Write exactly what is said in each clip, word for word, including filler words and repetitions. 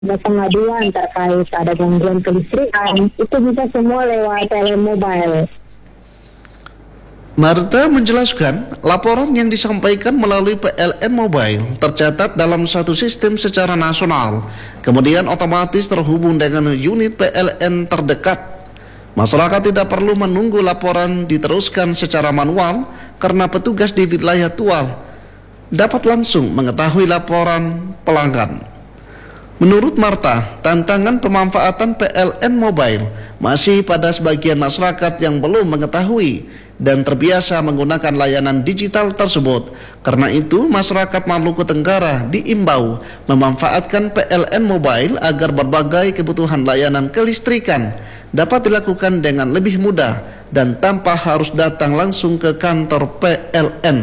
ada pengaduan terkait ada gangguan kelistrikan, itu bisa semua lewat telemobile. Marta menjelaskan, laporan yang disampaikan melalui P L N Mobile tercatat dalam satu sistem secara nasional, kemudian otomatis terhubung dengan unit P L N terdekat. Masyarakat tidak perlu menunggu laporan diteruskan secara manual karena petugas di wilayah Tual dapat langsung mengetahui laporan pelanggan. Menurut Marta, tantangan pemanfaatan P L N Mobile masih pada sebagian masyarakat yang belum mengetahui dan terbiasa menggunakan layanan digital tersebut. Karena itu, masyarakat Maluku Tenggara diimbau memanfaatkan P L N Mobile agar berbagai kebutuhan layanan kelistrikan dapat dilakukan dengan lebih mudah dan tanpa harus datang langsung ke kantor P L N.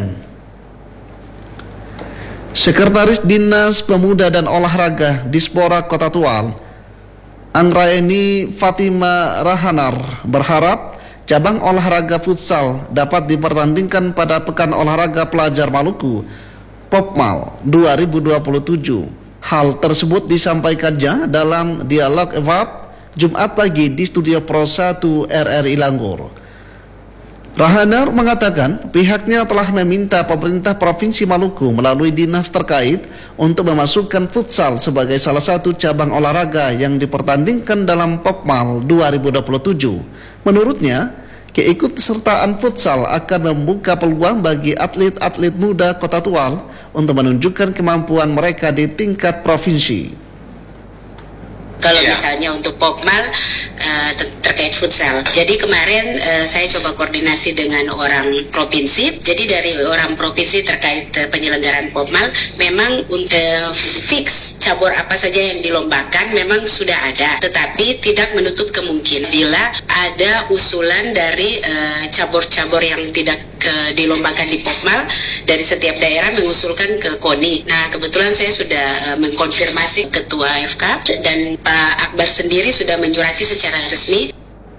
Sekretaris Dinas Pemuda dan Olahraga Dispora Kota Tual, Anggraeni Fatima Rahanar, berharap cabang olahraga futsal dapat dipertandingkan pada Pekan Olahraga Pelajar Maluku Popmal dua ribu dua puluh tujuh. Hal tersebut disampaikannya dalam dialog Evat Jumat pagi di Studio Pro satu R R I Langgur. Rahanar mengatakan pihaknya telah meminta pemerintah Provinsi Maluku melalui dinas terkait untuk memasukkan futsal sebagai salah satu cabang olahraga yang dipertandingkan dalam Popmal dua ribu dua puluh tujuh. Menurutnya, keikutsertaan futsal akan membuka peluang bagi atlet-atlet muda Kota Tual untuk menunjukkan kemampuan mereka di tingkat provinsi. Kalau yeah. misalnya untuk Popmal uh, ter- terkait futsal. Jadi kemarin uh, saya coba koordinasi dengan orang provinsi. Jadi dari orang provinsi terkait uh, penyelenggaraan Popmal, memang uh, fix cabur apa saja yang dilombakan memang sudah ada. Tetapi tidak menutup kemungkinan bila ada usulan dari uh, cabur-cabur yang tidak ke dilombakan di Popmal dari setiap daerah mengusulkan ke KONI. Nah, kebetulan saya sudah uh, mengkonfirmasi Ketua F K dan Pak Akbar sendiri sudah menyurati secara resmi.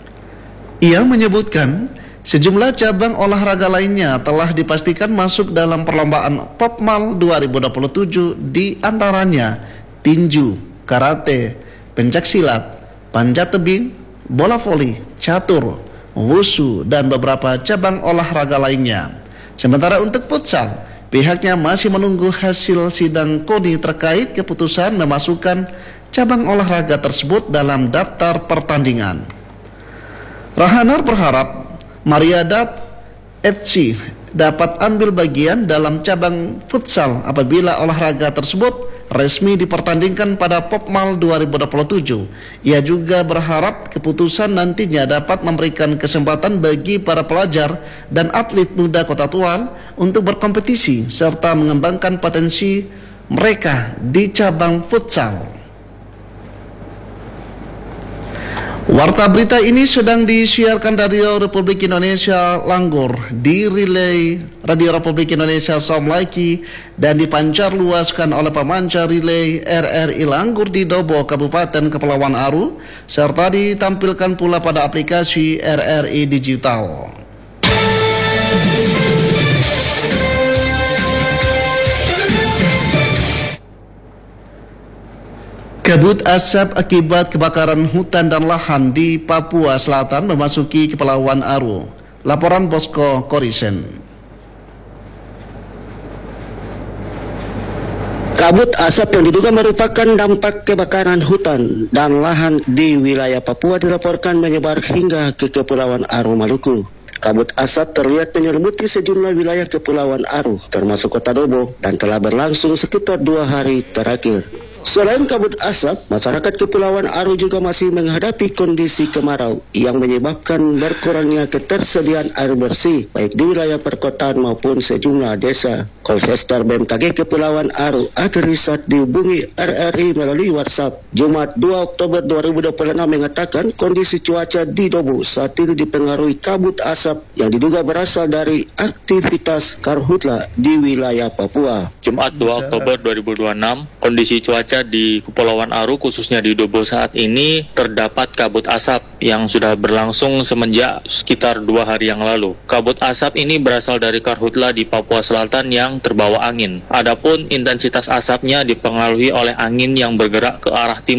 Ia menyebutkan sejumlah cabang olahraga lainnya telah dipastikan masuk dalam perlombaan Popmal dua ribu dua puluh tujuh, di antaranya tinju, karate, pencaksilat, panjat tebing, bola voli, catur, wusu, dan beberapa cabang olahraga lainnya. Sementara untuk futsal, pihaknya masih menunggu hasil sidang KONI terkait keputusan memasukkan cabang olahraga tersebut dalam daftar pertandingan. Rahanar berharap Mariadat F C dapat ambil bagian dalam cabang futsal apabila olahraga tersebut resmi dipertandingkan pada Popmal dua ribu dua puluh tujuh. Ia juga berharap keputusan nantinya dapat memberikan kesempatan bagi para pelajar dan atlet muda Kota Tual untuk berkompetisi serta mengembangkan potensi mereka di cabang futsal. Warta berita ini sedang disiarkan dari Radio Republik Indonesia Langgur di relay Radio Republik Indonesia Somlaiki dan dipancar luaskan oleh pemancar relay R R I Langgur di Dobo, Kabupaten Kepulauan Aru, serta ditampilkan pula pada aplikasi R R I Digital. Kabut asap akibat kebakaran hutan dan lahan di Papua Selatan memasuki Kepulauan Aru. Laporan Bosco Korisen. Kabut asap yang diduga merupakan dampak kebakaran hutan dan lahan di wilayah Papua dilaporkan menyebar hingga ke Kepulauan Aru, Maluku. Kabut asap terlihat menyelimuti sejumlah wilayah Kepulauan Aru, termasuk Kota Dobo, dan telah berlangsung sekitar dua hari terakhir. Selain kabut asap, masyarakat Kepulauan Aru juga masih menghadapi kondisi kemarau yang menyebabkan berkurangnya ketersediaan air bersih baik di wilayah perkotaan maupun sejumlah desa. Kolhester B M K G Kepulauan Aru, Adrisat, dihubungi R R I melalui WhatsApp Jumat dua Oktober dua ribu dua puluh enam mengatakan kondisi cuaca di Dobo saat ini dipengaruhi kabut asap yang diduga berasal dari aktivitas karhutla di wilayah Papua. Jumat dua Oktober dua ribu dua puluh enam, kondisi cuaca cuaca di Kepulauan Aru, khususnya di Dobo saat ini terdapat kabut asap yang sudah berlangsung semenjak sekitar dua hari yang lalu. Kabut asap ini berasal dari karhutla di Papua Selatan yang terbawa angin. Adapun intensitas asapnya dipengaruhi oleh angin yang bergerak ke arah timur